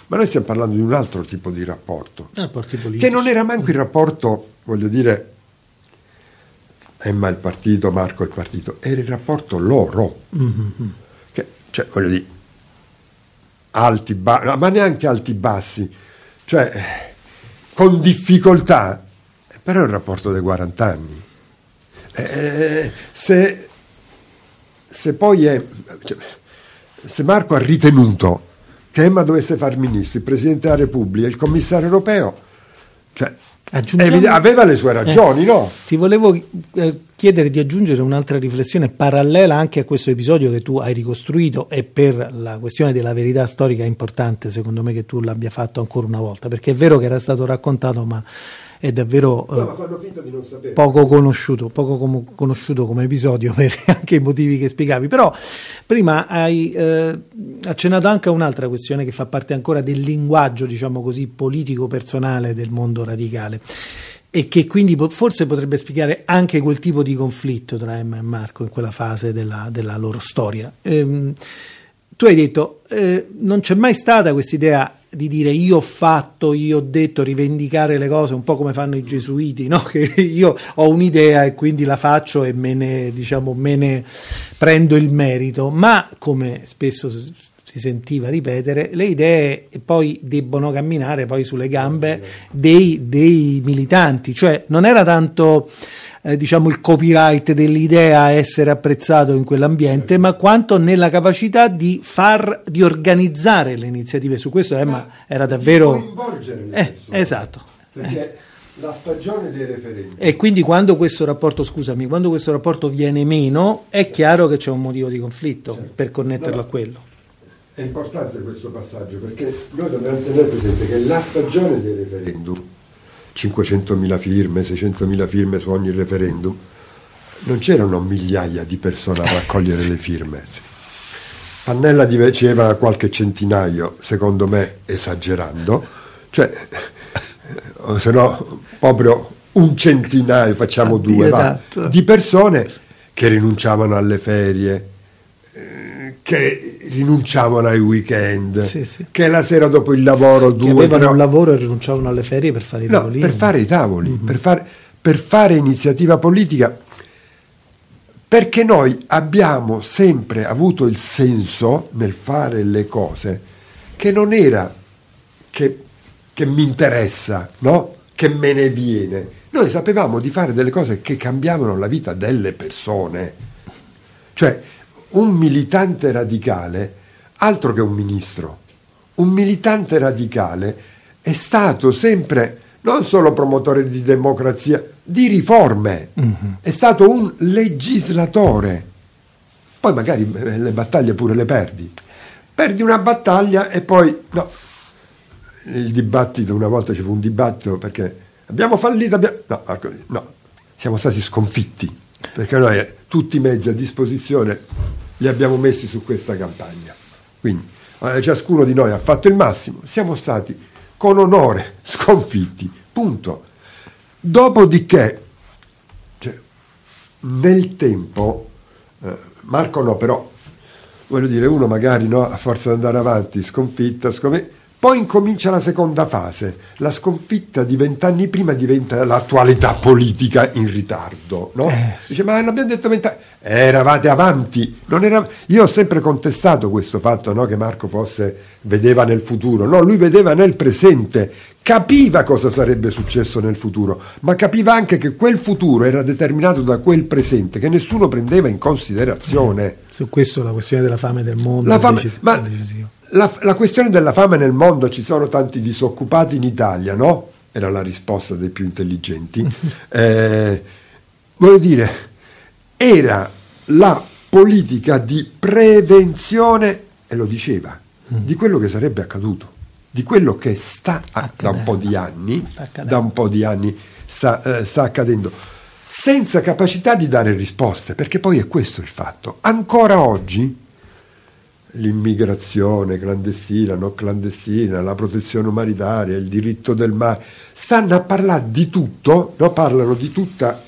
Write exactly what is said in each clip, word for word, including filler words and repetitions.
ma noi stiamo parlando di un altro tipo di rapporto, rapporti politici, che non era manco il rapporto, voglio dire, Emma il partito, Marco il partito, era il rapporto loro, mm-hmm. che, cioè, voglio dire, alti, ba- ma neanche alti bassi, cioè con difficoltà, però è il rapporto dei quaranta anni. Eh, se, se poi è, cioè, se Marco ha ritenuto che Emma dovesse far ministro, il Presidente della Repubblica, il commissario europeo, cioè evidente, aveva le sue ragioni, eh, no? Ti volevo eh, chiedere di aggiungere un'altra riflessione parallela anche a questo episodio che tu hai ricostruito, e per la questione della verità storica è importante secondo me che tu l'abbia fatto ancora una volta, perché è vero che era stato raccontato ma è davvero no, ma fanno finta di non sapere. poco conosciuto, poco com- conosciuto come episodio per anche i motivi che spiegavi. Però prima hai eh, accennato anche a un'altra questione che fa parte ancora del linguaggio, diciamo così, politico personale del mondo radicale, e che quindi forse potrebbe spiegare anche quel tipo di conflitto tra Emma e Marco in quella fase della, della loro storia. Ehm, tu hai detto eh, non c'è mai stata questa idea di dire io ho fatto, io ho detto, rivendicare le cose un po' come fanno i gesuiti, no? Che io ho un'idea e quindi la faccio e me ne, diciamo, me ne prendo il merito, ma come spesso si sentiva ripetere, le idee poi debbono camminare poi sulle gambe dei, dei militanti, cioè non era tanto eh, diciamo il copyright dell'idea essere apprezzato in quell'ambiente, ma quanto nella capacità di far, di organizzare le iniziative. Su questo Emma era davvero coinvolgere le eh, persone, esatto, perché eh. la stagione dei referendum, e quindi quando questo rapporto scusami quando questo rapporto viene meno è chiaro che c'è un motivo di conflitto, certo, per connetterlo no, a quello. È importante questo passaggio perché noi dobbiamo tenere presente che la stagione dei referendum, cinquecentomila firme, seicentomila firme su ogni referendum, non c'erano migliaia di persone a raccogliere sì. le firme. Sì. Pannella diceva qualche centinaio, secondo me esagerando, cioè se no proprio un centinaio, facciamo ah, due, va, di persone che rinunciavano alle ferie, che rinunciavano ai weekend, sì, sì. che la sera dopo il lavoro due, che avevano tre... un lavoro e rinunciavano alle ferie per fare i no, tavolini. per fare i tavoli, mm-hmm. per, fare, per fare iniziativa politica, perché noi abbiamo sempre avuto il senso nel fare le cose che non era che, che mi interessa, no? Che me ne viene. Noi sapevamo di fare delle cose che cambiavano la vita delle persone, cioè un militante radicale, altro che un ministro, un militante radicale è stato sempre non solo promotore di democrazia, di riforme, mm-hmm. è stato un legislatore. Poi magari le battaglie pure le perdi. Perdi una battaglia e poi, no, il dibattito, una volta ci fu un dibattito perché abbiamo fallito, abbiamo, no, no, siamo stati sconfitti, perché noi tutti i mezzi a disposizione li abbiamo messi su questa campagna, quindi eh, ciascuno di noi ha fatto il massimo, siamo stati con onore sconfitti, punto. Dopodiché, cioè, nel tempo, eh, Marco no, però voglio dire, uno magari no, a forza di andare avanti, sconfitta, sconfitta, poi incomincia la seconda fase, la sconfitta di vent'anni prima diventa l'attualità politica in ritardo, no? Eh, sì. Dice, ma l'abbiamo detto vent'anni, eravate avanti, non era... Io ho sempre contestato questo fatto, no? Che Marco fosse, vedeva nel futuro, no, lui vedeva nel presente, capiva cosa sarebbe successo nel futuro, ma capiva anche che quel futuro era determinato da quel presente che nessuno prendeva in considerazione. Eh, su questo la questione della fame del mondo, la fame, decis- ma la, la questione della fame nel mondo, ci sono tanti disoccupati in Italia, no? Era la risposta dei più intelligenti. eh, voglio dire, era la politica di prevenzione, e lo diceva, mm. di quello che sarebbe accaduto, di quello che sta a, da un po' di anni, da un po' di anni sta, eh, sta accadendo, senza capacità di dare risposte, perché poi è questo il fatto. Ancora oggi l'immigrazione clandestina, non clandestina, la protezione umanitaria, il diritto del mare, stanno a parlare di tutto, no? Parlano di tutta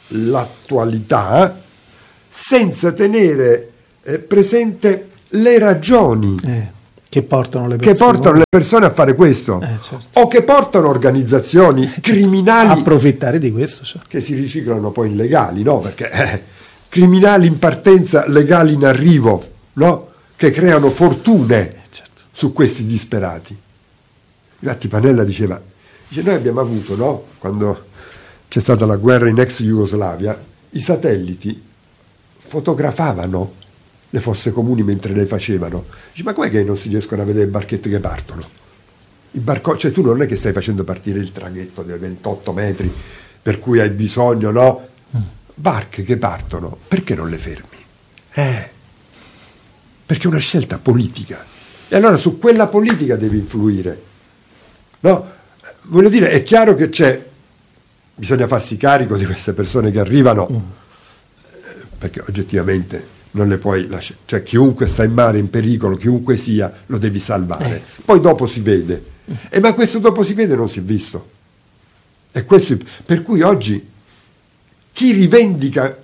l'attualità senza tenere eh, presente le ragioni eh, che portano le persone, che portano le persone a fare questo, eh, certo. o che portano organizzazioni criminali approfittare di questo, certo. che si riciclano poi in legali, no? Perché eh, criminali in partenza, legali in arrivo, no? Che creano fortune, Eh, certo. su questi disperati. Infatti Panella diceva, dice, noi abbiamo avuto, no? Quando c'è stata la guerra in ex Jugoslavia, i satelliti fotografavano le fosse comuni mentre le facevano. Dice, ma com'è che non si riescono a vedere i barchetti che partono? I barco- cioè tu non è che stai facendo partire il traghetto dei ventotto metri per cui hai bisogno, no? Barche che partono, perché non le fermi? Eh, perché è una scelta politica. E allora su quella politica devi influire. No? Voglio dire, è chiaro che c'è, bisogna farsi carico di queste persone che arrivano, mm. perché oggettivamente non le puoi lasciare, cioè chiunque sta in mare, in pericolo, chiunque sia, lo devi salvare. Eh, sì. Poi dopo si vede. Mm. E ma questo dopo si vede non si è visto. E questo, per cui oggi chi rivendica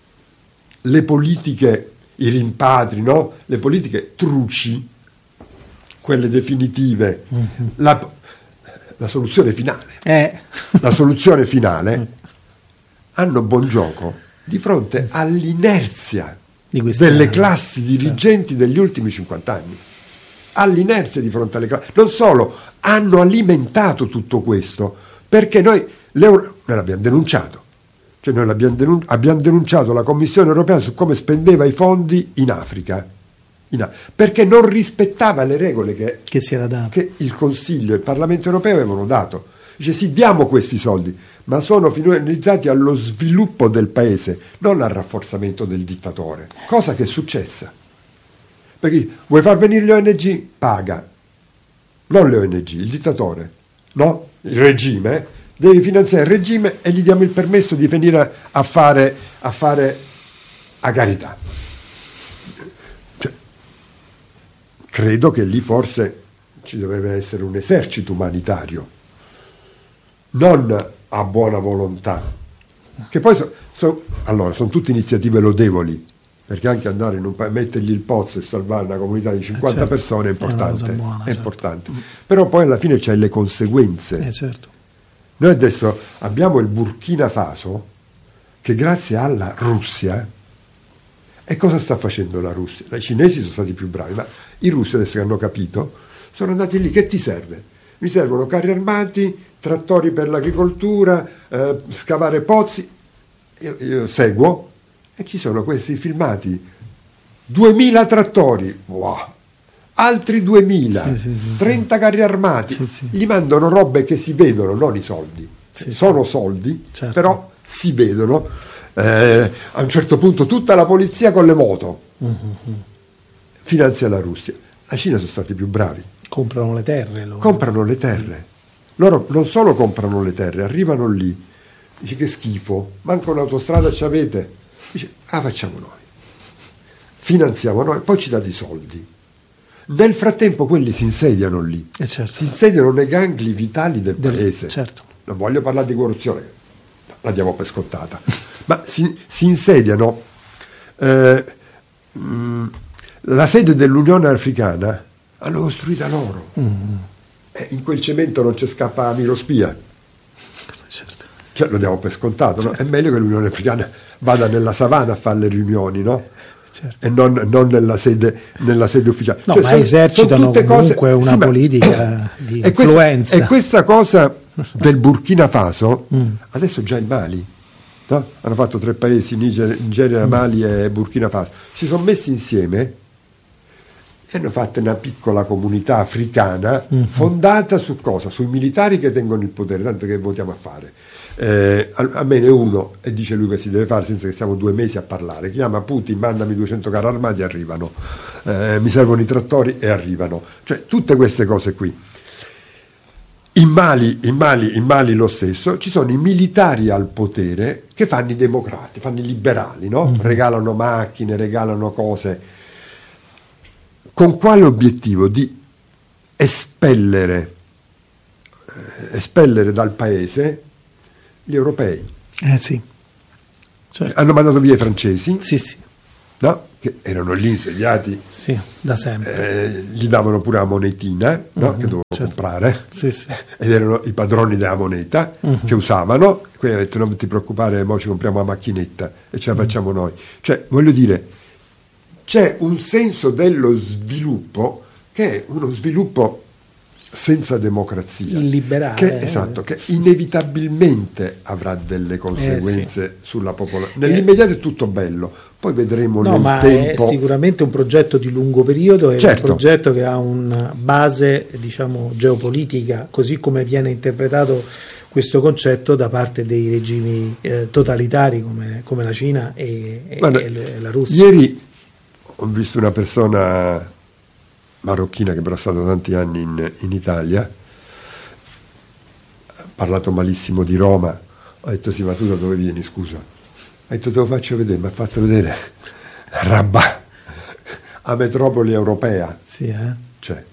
le politiche, i rimpatri, no? Le politiche truci, quelle definitive, mm-hmm. la, la soluzione finale, eh. la soluzione finale, hanno buon gioco di fronte all'inerzia delle classi dirigenti degli ultimi cinquanta anni. All'inerzia di fronte alle classi. Non solo, hanno alimentato tutto questo, perché noi, l'Euro, noi l'abbiamo denunciato. Cioè noi l'abbiamo denun- abbiamo denunciato la Commissione europea su come spendeva i fondi in Africa, in Af- perché non rispettava le regole che, che, si era dato. che il Consiglio e il Parlamento europeo avevano dato. Dice sì, diamo questi soldi, ma sono finalizzati allo sviluppo del paese, non al rafforzamento del dittatore, cosa che è successa. Perché vuoi far venire le O N G? Paga, non le O N G, il dittatore, no? Il regime. Devi finanziare il regime e gli diamo il permesso di venire a fare a, fare a carità. Cioè, credo che lì forse ci doveva essere un esercito umanitario, non a buona volontà, che poi so, so, allora sono tutte iniziative lodevoli, perché anche andare in un paese, mettergli il pozzo e salvare una comunità di cinquanta eh certo, persone è importante, è, buona, è certo. importante. Però poi alla fine c'hai le conseguenze. Eh certo. Noi adesso abbiamo il Burkina Faso che grazie alla Russia, e cosa sta facendo la Russia? I cinesi sono stati più bravi, ma i russi adesso che hanno capito sono andati lì, che ti serve? Mi servono carri armati, trattori per l'agricoltura, eh, scavare pozzi, io, io seguo e ci sono questi filmati, duemila trattori, wow. Altri duemila, sì, sì, sì, trenta sì. carri armati, sì, sì. Gli mandano robe che si vedono, non i soldi, sì, sono sì. soldi, certo. Però si vedono. Eh, a un certo punto tutta la polizia con le moto uh-huh. finanzia la Russia. La Cina sono stati più bravi. Comprano le terre. Loro. Comprano le terre. Loro non solo comprano le terre, arrivano lì, dice che schifo, manca un'autostrada ci avete? Dice, ah facciamo noi. Finanziamo noi, poi ci date i soldi. Nel frattempo quelli si insediano lì, eh certo. si insediano nei gangli vitali del, del paese. Certo. Non voglio parlare di corruzione, la diamo per scottata, ma si, si insediano. Eh, mh, la sede dell'Unione Africana hanno costruita loro. Mm. Eh, in quel cemento non c'è scappa Miro Spia. Certo. Cioè, lo diamo per scontato, certo. No? È meglio che l'Unione Africana vada nella savana a fare le riunioni, no? Certo. E non, non nella, sede, nella sede ufficiale. No, cioè, ma sono, esercitano sono comunque cose, una sì, politica di e influenza. Questa, e questa cosa del Burkina Faso, mm. adesso già il Mali, no? Hanno fatto tre paesi, Niger, Nigeria, mm. Mali e Burkina Faso, si sono messi insieme e hanno fatto una piccola comunità africana mm. fondata su cosa? Sui militari che tengono il potere, tanto che votiamo a fare. Eh, a, a me ne uno e dice lui che si deve fare senza che stiamo due mesi a parlare, chiama Putin, mandami duecento carri armati e arrivano, eh, mi servono i trattori e arrivano, cioè tutte queste cose qui. In Mali, in Mali, in Mali lo stesso, ci sono i militari al potere che fanno i democrati, fanno i liberali, no? Mm-hmm. Regalano macchine, regalano cose, con quale obiettivo? Di espellere eh, espellere dal paese gli europei. Eh sì. Certo. Hanno mandato via i francesi, sì, sì. no? Che erano lì insediati, sì, da sempre. Eh, gli davano pure la monetina, no? Mm-hmm, che dovevano certo. comprare, sì, sì. ed erano i padroni della moneta, mm-hmm. che usavano, quindi hanno detto non ti preoccupare, mo ci compriamo la macchinetta e ce la facciamo mm-hmm. noi. Cioè, voglio dire, c'è un senso dello sviluppo che è uno sviluppo senza democrazia, illiberale, che, eh. esatto, che inevitabilmente avrà delle conseguenze eh, sì. sulla popolazione. Nell'immediato è tutto bello, poi vedremo no, nel ma tempo. È sicuramente un progetto di lungo periodo, è certo. un progetto che ha una base, diciamo, geopolitica, così come viene interpretato questo concetto da parte dei regimi eh, totalitari come, come la Cina e, Guarda, e la Russia. Ieri ho visto una persona marocchina che però è stata tanti anni in, in Italia, ha parlato malissimo di Roma, ho detto sì, ma tu da dove vieni, scusa? Ha detto te lo faccio vedere, mi ha fatto vedere Rabat, a metropoli europea. Sì, eh? Cioè,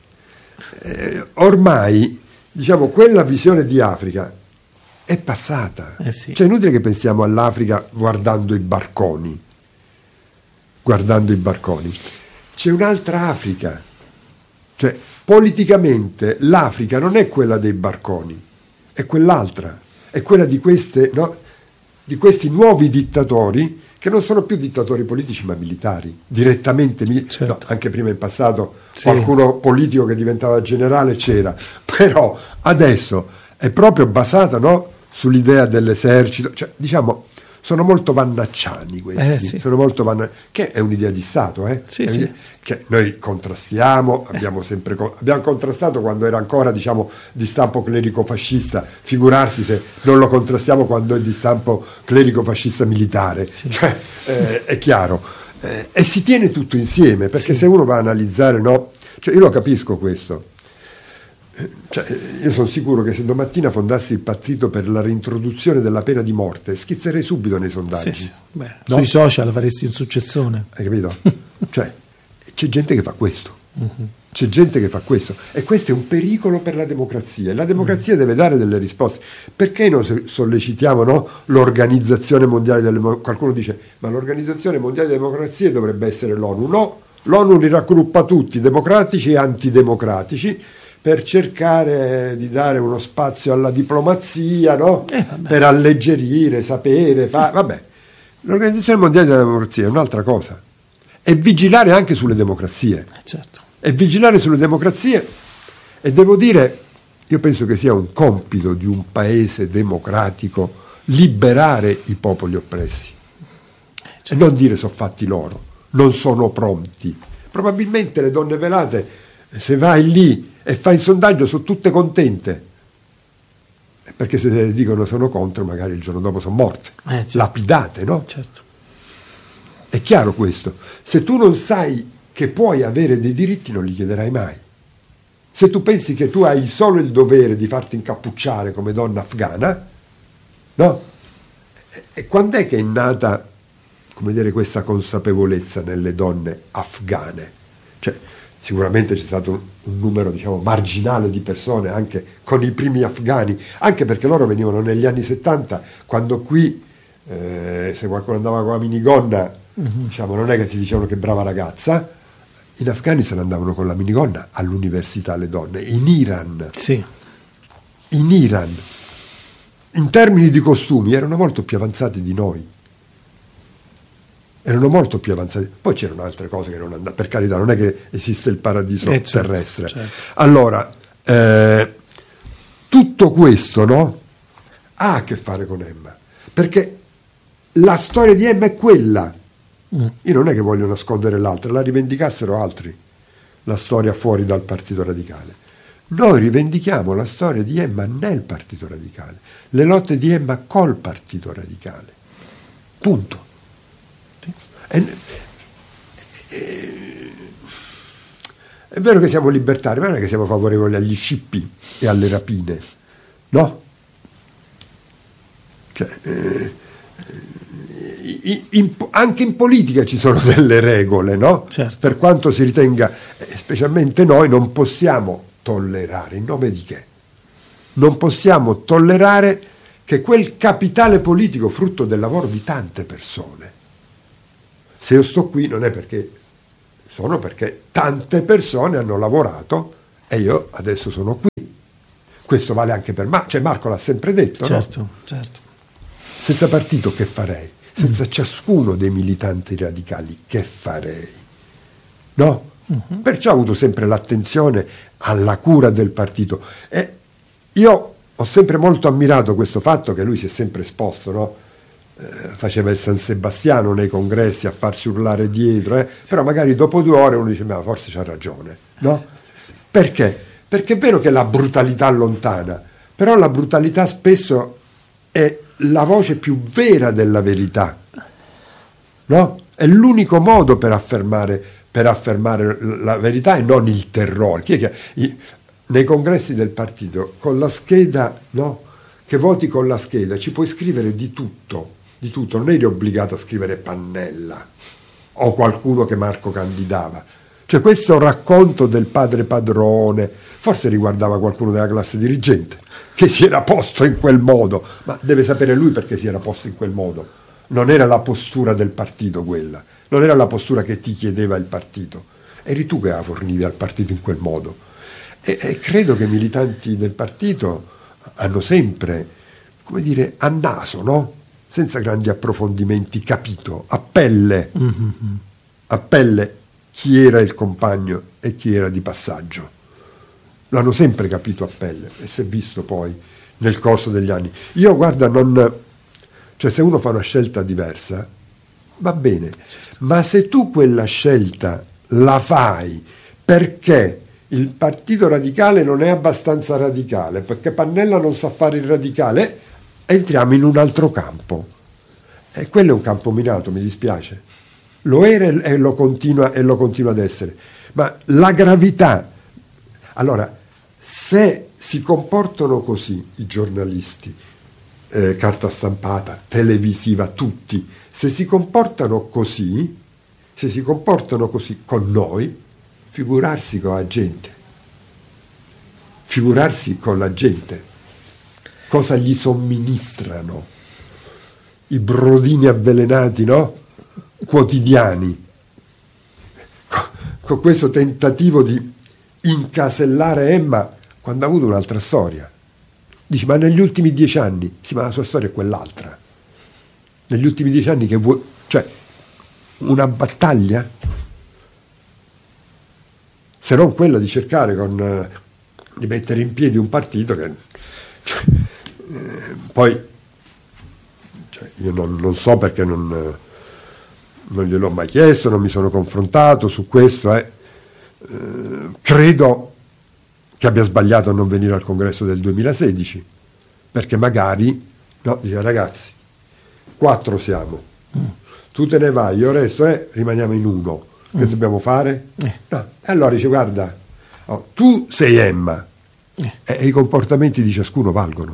eh, ormai, diciamo, quella visione di Africa è passata. Eh sì. Cioè, è inutile che pensiamo all'Africa guardando i barconi, guardando i barconi. C'è un'altra Africa. Cioè, politicamente l'Africa non è quella dei barconi, è quell'altra, è quella di, queste, no, di questi nuovi dittatori che non sono più dittatori politici ma militari, direttamente militari. Certo. No, anche prima in passato sì. qualcuno politico che diventava generale c'era, però adesso è proprio basata, no, sull'idea dell'esercito, cioè, diciamo, sono molto vannacciani questi, eh, sì. sono molto vanna- che è un'idea di Stato, eh? Sì, sì. sì. Che noi contrastiamo, abbiamo sempre co- abbiamo contrastato quando era ancora, diciamo, di stampo clerico-fascista, figurarsi se non lo contrastiamo quando è di stampo clerico-fascista militare, sì. Cioè, eh, è chiaro, eh, e si tiene tutto insieme, perché sì. se uno va a analizzare, no, cioè io lo capisco questo. Cioè, io sono sicuro che se domattina fondassi il partito per la reintroduzione della pena di morte schizzerei subito nei sondaggi. Sì, sì. Beh, no? Sui social faresti un successone. Hai capito? Cioè, c'è gente che fa questo. Uh-huh. C'è gente che fa questo. E questo è un pericolo per la democrazia. E la democrazia uh-huh. deve dare delle risposte. Perché non sollecitiamo, no, l'Organizzazione Mondiale delle Democrazie? Qualcuno dice, ma l'Organizzazione Mondiale delle Democrazie dovrebbe essere l'ONU. No, l'ONU li raggruppa tutti, democratici e antidemocratici, per cercare di dare uno spazio alla diplomazia, no? Eh, per alleggerire, sapere, fa... vabbè. L'Organizzazione Mondiale della Democrazia è un'altra cosa, è vigilare anche sulle democrazie, eh, certo. è vigilare sulle democrazie, e devo dire, io penso che sia un compito di un paese democratico liberare i popoli oppressi, eh, certo. e non dire sono fatti loro, non sono pronti. Probabilmente le donne velate, se vai lì e fai il sondaggio, sono tutte contente, perché se dicono sono contro magari il giorno dopo sono morte, eh, certo. lapidate, no? Certo. È chiaro questo. Se tu non sai che puoi avere dei diritti non li chiederai mai. Se tu pensi che tu hai solo il dovere di farti incappucciare come donna afghana, no? E quando è che è nata, come dire, questa consapevolezza nelle donne afghane? Cioè, sicuramente c'è stato un, un numero, diciamo, marginale di persone anche con i primi afghani, anche perché loro venivano negli anni settanta, quando qui eh, se qualcuno andava con la minigonna, uh-huh. diciamo, non è che ti dicevano che brava ragazza, in Afghanistan andavano con la minigonna all'università le donne, in Iran, sì. in Iran, in termini di costumi erano molto più avanzati di noi. Erano molto più avanzati. Poi c'erano altre cose che non andavano, per carità, non è che esiste il paradiso eh, certo, terrestre. Certo. Allora, eh, tutto questo, no, ha a che fare con Emma, perché la storia di Emma è quella. Mm. Io non è che voglio nascondere l'altra, la rivendicassero altri, la storia fuori dal Partito Radicale. Noi rivendichiamo la storia di Emma nel Partito Radicale, le lotte di Emma col Partito Radicale. Punto. È, è, è vero che siamo libertari, ma non è che siamo favorevoli agli scippi e alle rapine, no? Cioè, eh, in, in, anche in politica ci sono delle regole, no? Certo. Per quanto si ritenga, eh, specialmente noi, non possiamo tollerare, in nome di che? Non possiamo tollerare che quel capitale politico, frutto del lavoro di tante persone, Se io sto qui non è perché sono, perché tante persone hanno lavorato e io adesso sono qui. Questo vale anche per Marco, cioè Marco l'ha sempre detto, certo, no? certo. Senza partito che farei? Senza mm. ciascuno dei militanti radicali che farei? No? Mm-hmm. Perciò ho avuto sempre l'attenzione alla cura del partito. E io ho sempre molto ammirato questo fatto che lui si è sempre esposto, no? Eh, faceva il San Sebastiano nei congressi a farsi urlare dietro, eh? Sì. Però magari dopo due ore uno dice, ma forse c'ha ragione, no? Sì, sì. Perché? Perché è vero che la brutalità allontana, però la brutalità spesso è la voce più vera della verità, no? È l'unico modo per affermare, per affermare la verità e non il terrore. Chi è che, i, nei congressi del partito, con la scheda, no? Che voti con la scheda, ci puoi scrivere di tutto, di tutto, non eri obbligato a scrivere Pannella o qualcuno che Marco candidava. Cioè questo racconto del padre padrone forse riguardava qualcuno della classe dirigente che si era posto in quel modo, ma deve sapere lui perché si era posto in quel modo. Non era la postura del partito quella, non era la postura che ti chiedeva il partito, eri tu che la fornivi al partito in quel modo. E, e credo che i militanti del partito hanno sempre, come dire, a naso, no? Senza grandi approfondimenti, capito, a pelle, mm-hmm. a pelle chi era il compagno e chi era di passaggio. L'hanno sempre capito a pelle e si è visto poi nel corso degli anni. Io, guarda, non... Cioè, se uno fa una scelta diversa, va bene, ma se tu quella scelta la fai perché il Partito Radicale non è abbastanza radicale, perché Pannella non sa fare il radicale, entriamo in un altro campo. E quello è un campo minato, mi dispiace. Lo era e lo continua, e lo continua ad essere. Ma la gravità... Allora, se si comportano così i giornalisti, eh, carta stampata, televisiva, tutti, se si comportano così, se si comportano così con noi, figurarsi con la gente, figurarsi con la gente, cosa gli somministrano, i brodini avvelenati, no? Quotidiani, con, con questo tentativo di incasellare Emma quando ha avuto un'altra storia. Dici, ma negli ultimi dieci anni, sì, ma la sua storia è quell'altra. Negli ultimi dieci anni che vuoi, cioè, una battaglia? Se non quella di cercare con, eh, di mettere in piedi un partito che, cioè, eh, poi, cioè, io non, non so perché non, eh, non gliel'ho mai chiesto, non mi sono confrontato su questo, eh. Eh, credo che abbia sbagliato a non venire al congresso del duemilasedici, perché magari, no, dice, ragazzi, quattro siamo, mm. tu te ne vai, io resto, eh, rimaniamo in uno, che mm. dobbiamo fare? Eh. No. E allora dice, guarda, oh, tu sei Emma, eh. e, e i comportamenti di ciascuno valgono.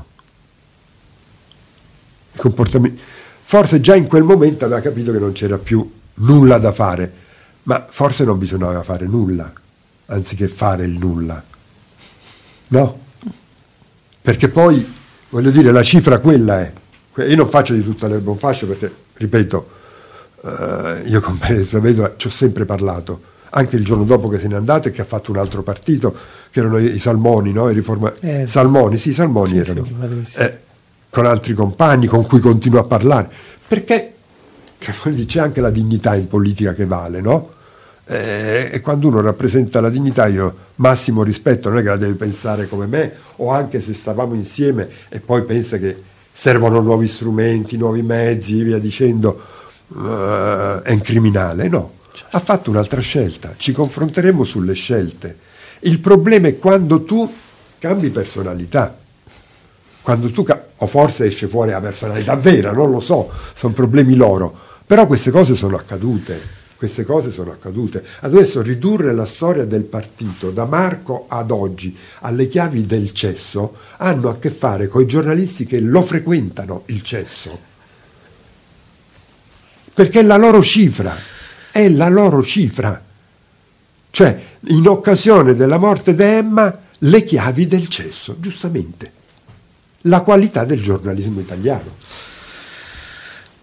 I comportamenti... Forse già in quel momento aveva capito che non c'era più nulla da fare, ma forse non bisognava fare nulla, anziché fare il nulla. No? Perché poi, voglio dire, la cifra quella è. Io non faccio di tutta l'erba un fascio perché, ripeto, eh, io con Benedetto Vedova ci ho sempre parlato, anche il giorno dopo che se n'è andato e che ha fatto un altro partito, che erano i, i Salmoni, no? I riforma... eh, Salmoni, sì, i Salmoni sì, erano, sì, eh, con altri compagni con cui continuo a parlare, perché c'è anche la dignità in politica che vale, no? Eh, e quando uno rappresenta la dignità, io massimo rispetto, non è che la deve pensare come me, o anche se stavamo insieme e poi pensa che servono nuovi strumenti, nuovi mezzi, via dicendo, uh, è un criminale. No, ha fatto un'altra scelta, ci confronteremo sulle scelte. Il problema è quando tu cambi personalità, quando tu ca- o forse esce fuori la personalità vera, non lo so, sono problemi loro, però queste cose sono accadute. Queste cose sono accadute. Adesso ridurre la storia del partito da Marco ad oggi alle chiavi del cesso hanno a che fare con i giornalisti che lo frequentano il cesso. Perché è la loro cifra, è la loro cifra. Cioè, in occasione della morte di Emma, le chiavi del cesso, giustamente. La qualità del giornalismo italiano.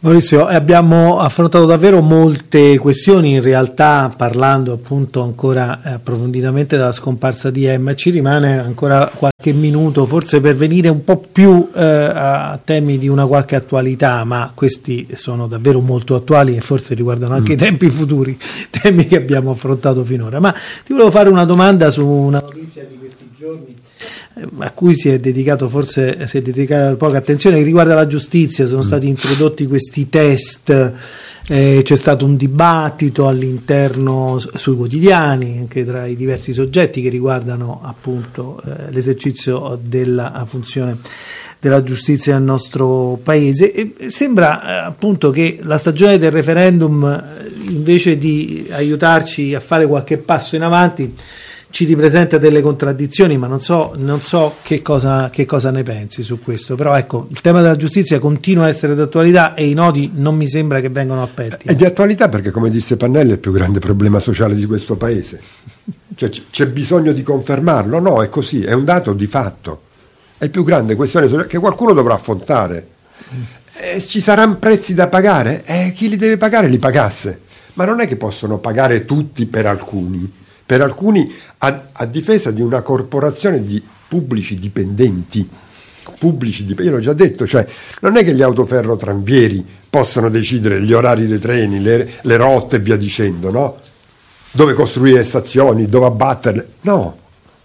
Maurizio, abbiamo affrontato davvero molte questioni, in realtà parlando appunto ancora approfonditamente della scomparsa di Emma. Ci rimane ancora qualche minuto forse per venire un po' più eh, a temi di una qualche attualità, ma questi sono davvero molto attuali e forse riguardano anche mm. i tempi futuri, temi che abbiamo affrontato finora. Ma ti volevo fare una domanda su una notizia di questi giorni a cui si è dedicato forse si è dedicata poca attenzione, che riguarda la giustizia. Sono stati introdotti questi test, eh, c'è stato un dibattito all'interno sui quotidiani anche tra i diversi soggetti che riguardano appunto eh, l'esercizio della funzione della giustizia nel nostro paese, e sembra eh, appunto che la stagione del referendum, invece di aiutarci a fare qualche passo in avanti, ci ripresenta delle contraddizioni, ma non so, non so che cosa, che cosa ne pensi su questo. Però ecco, il tema della giustizia continua a essere d'attualità e i nodi non mi sembra che vengano aperti. È di attualità perché, come disse Pannella, è il più grande problema sociale di questo paese. Cioè, c'è bisogno di confermarlo? No, è così, è un dato di fatto. È il più grande questione sociale che qualcuno dovrà affrontare. Eh, ci saranno prezzi da pagare? Eh, chi li deve pagare li pagasse. Ma non è che possono pagare tutti per alcuni. Per alcuni a, a difesa di una corporazione di pubblici dipendenti, pubblici dipendenti, io l'ho già detto, cioè non è che gli autoferrotranvieri possono decidere gli orari dei treni, le, le rotte e via dicendo, no? Dove costruire le stazioni, dove abbatterle, no,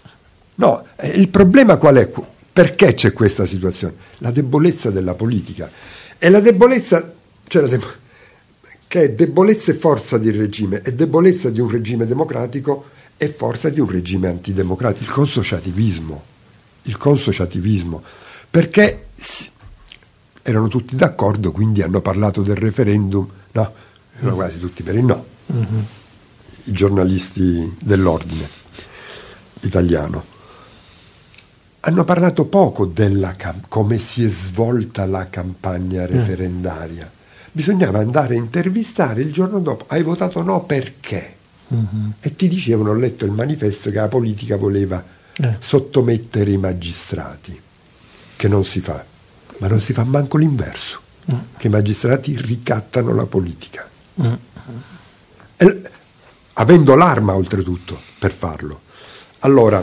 no, il problema qual è? Perché c'è questa situazione? La debolezza della politica, e la debolezza, cioè la debolezza che è debolezza e forza di regime, e debolezza di un regime democratico e forza di un regime antidemocratico, il consociativismo, il consociativismo, perché erano tutti d'accordo, quindi hanno parlato del referendum, no, erano quasi tutti per il no, mm-hmm. i giornalisti dell'ordine italiano. Hanno parlato poco della cam- come si è svolta la campagna referendaria. Mm. Bisognava andare a intervistare il giorno dopo. Hai votato no perché? Uh-huh. E ti dicevano, ho letto il manifesto, che la politica voleva eh. sottomettere i magistrati, che non si fa, ma non si fa manco l'inverso, uh. che i magistrati ricattano la politica, uh-huh. e, avendo l'arma oltretutto per farlo. Allora,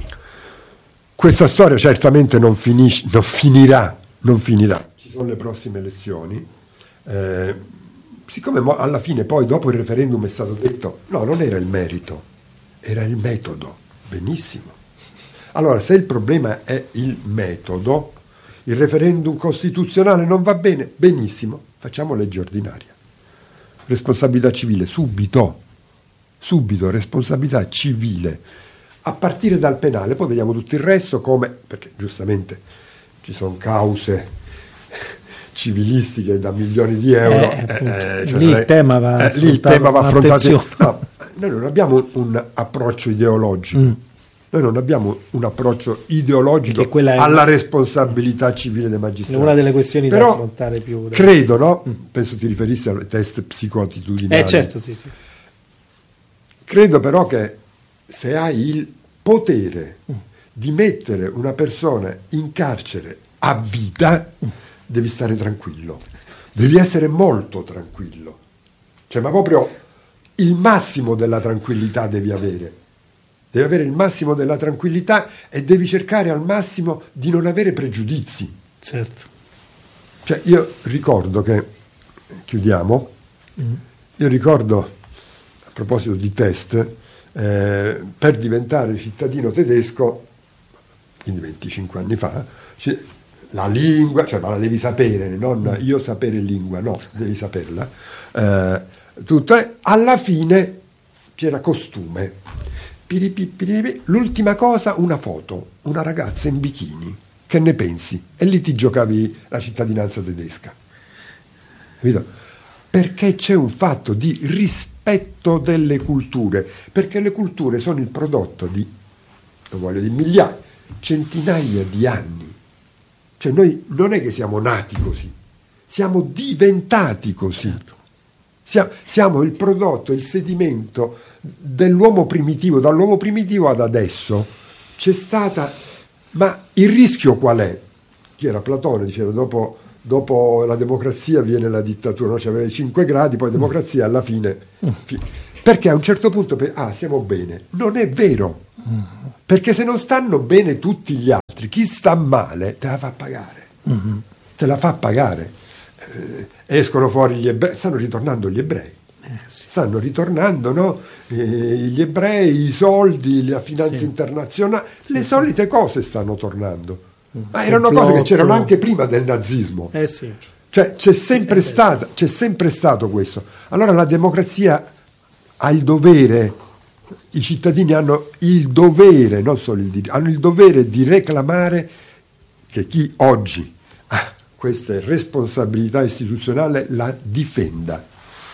questa storia certamente non, finisce, non finirà, non finirà. Ci sono le prossime elezioni. Eh, siccome mo- alla fine poi dopo il referendum è stato detto no, non era il merito, era il metodo, benissimo. Allora, se il problema è il metodo, il referendum costituzionale non va bene, benissimo, facciamo legge ordinaria, responsabilità civile, subito subito responsabilità civile a partire dal penale, poi vediamo tutto il resto, come, perché giustamente ci sono cause civilistiche da milioni di euro, eh, eh, cioè lì il tema va eh, lì il tema va affrontato. No, noi non abbiamo un approccio ideologico, mm. noi non abbiamo un approccio ideologico alla responsabilità civile dei magistrati. È una delle questioni però, da affrontare più. Credo, no? Mm. Penso ti riferissi al test psicoattitudinale. Eh, certo, sì, sì. Credo però che se hai il potere mm. di mettere una persona in carcere a vita, mm. devi stare tranquillo, devi essere molto tranquillo, cioè ma proprio il massimo della tranquillità devi avere, devi avere il massimo della tranquillità e devi cercare al massimo di non avere pregiudizi. Certo. Cioè io ricordo che, chiudiamo, mm. io ricordo, a proposito di test, eh, per diventare cittadino tedesco, quindi venticinque anni fa, c- la lingua, cioè ma la devi sapere, non io sapere lingua, no, devi saperla, eh, tutto, eh, alla fine c'era costume, piripi, piripi, l'ultima cosa una foto, una ragazza in bikini, che ne pensi? E lì ti giocavi la cittadinanza tedesca, capito? Perché c'è un fatto di rispetto delle culture, perché le culture sono il prodotto di, non voglio dire migliaia, centinaia di anni. Cioè noi non è che siamo nati così, siamo diventati così. Siamo, siamo il prodotto, il sedimento dell'uomo primitivo, dall'uomo primitivo ad adesso. C'è stata, ma il rischio qual è? Chi era Platone diceva, dopo, dopo la democrazia viene la dittatura, no? C'aveva i cinque gradi, poi democrazia, alla fine fi- perché a un certo punto pe- ah stiamo bene. Non è vero, perché se non stanno bene tutti gli altri, chi sta male te la fa pagare, mm-hmm. te la fa pagare. Eh, escono fuori gli ebrei, stanno ritornando gli ebrei. Eh, sì. Stanno ritornando, no? eh, gli ebrei, i soldi, la finanza sì. internazionale, sì, le sì. solite cose stanno tornando. Ma erano Complotto. Cose che c'erano anche prima del nazismo. Eh sì. Cioè c'è sempre, eh stata, c'è sempre stato questo. Allora la democrazia ha il dovere, i cittadini hanno il dovere, non solo il diritto, hanno il dovere di reclamare che chi oggi ha queste responsabilità istituzionali la difenda.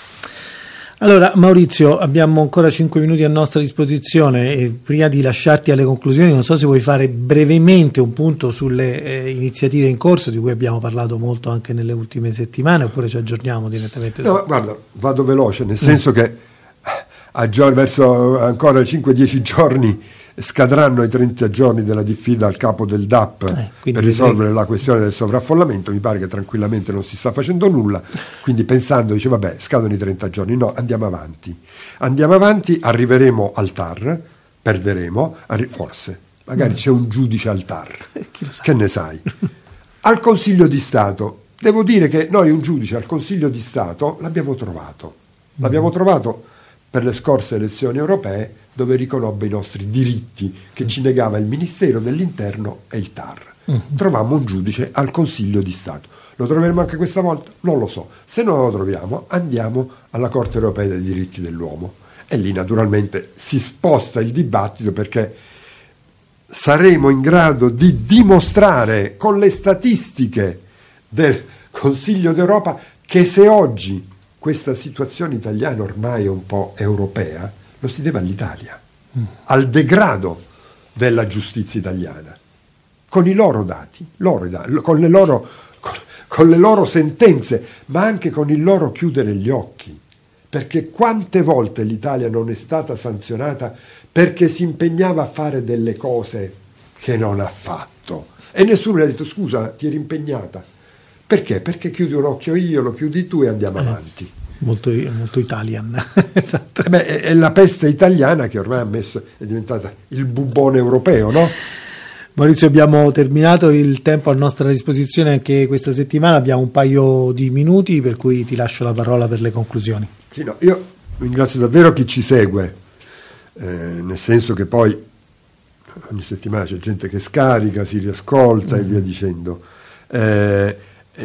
Allora Maurizio, abbiamo ancora cinque minuti a nostra disposizione e prima di lasciarti alle conclusioni non so se vuoi fare brevemente un punto sulle eh, iniziative in corso di cui abbiamo parlato molto anche nelle ultime settimane, oppure ci aggiorniamo direttamente? No, guarda, vado veloce, nel senso mm. che a giorni, verso ancora cinque dieci giorni scadranno i trenta giorni della diffida al capo del D A P eh, per risolvere la questione del sovraffollamento. Mi pare che tranquillamente non si sta facendo nulla, quindi pensando, dice vabbè, scadono i trenta giorni, no, andiamo avanti andiamo avanti, arriveremo al T A R, perderemo, arri- forse magari mm. c'è un giudice al T A R, eh, che ne sai. Al Consiglio di Stato devo dire che noi un giudice al Consiglio di Stato l'abbiamo trovato l'abbiamo mm. trovato per le scorse elezioni europee, dove riconobbe i nostri diritti che ci negava il Ministero dell'Interno e il T A R. Uh-huh. Trovammo un giudice al Consiglio di Stato. Lo troveremo anche questa volta? Non lo so. Se non lo troviamo, andiamo alla Corte Europea dei Diritti dell'Uomo. E lì naturalmente si sposta il dibattito, perché saremo in grado di dimostrare con le statistiche del Consiglio d'Europa che se oggi questa situazione italiana ormai è un po' europea, lo si deve all'Italia, mm. al degrado della giustizia italiana, con i loro dati, loro, con, le loro, con, con le loro sentenze, ma anche con il loro chiudere gli occhi, perché quante volte l'Italia non è stata sanzionata perché si impegnava a fare delle cose che non ha fatto, e nessuno le ha detto scusa, ti eri impegnata. Perché? Perché chiudi un occhio io, lo chiudi tu e andiamo eh, avanti. Molto, molto Italian. Esatto. Eh beh, è, è la peste italiana che ormai ha messo, è diventata il bubbone europeo, no? Maurizio, abbiamo terminato, il tempo a nostra disposizione anche questa settimana, abbiamo un paio di minuti, per cui ti lascio la parola per le conclusioni. Sì, no, io ringrazio davvero chi ci segue, eh, nel senso che poi ogni settimana c'è gente che scarica, si riascolta mm. e via dicendo. Eh,